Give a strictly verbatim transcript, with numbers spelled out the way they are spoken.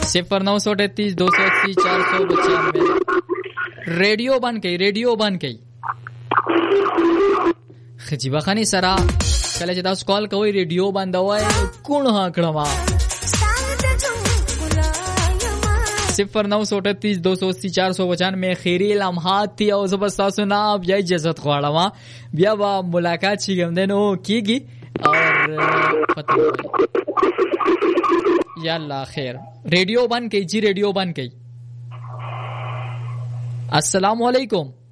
सिफर नौ सौ अड़तीस दो सौ अस्सी चार सौ पचानवे। रेडियो बंद कई, रेडियो बंद कई। خجیبه خانی سره کله چې تاسو کال کوئ ریډیو بندوئ کون ها کړم صفر نو سو اٹھتیس دو سو اسی چار سو پچانوے خیری لمحات تھی او زبر تاسو نه بیا اجازه غواړم بیا با ملاقات شي کوم دنو کیږي اور پته یا الله خیر ریډیو بند کړئ جی ریډیو بند کړئ. السلام علیکم.